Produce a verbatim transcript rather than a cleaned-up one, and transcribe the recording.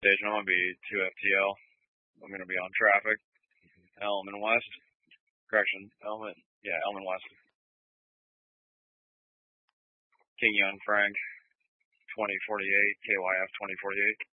Station, I'm going to be two F T L. I'm going to be on traffic. Elman West. Correction, Elman. Yeah, Elman West. King Young Frank, twenty forty-eight, K Y F twenty forty-eight.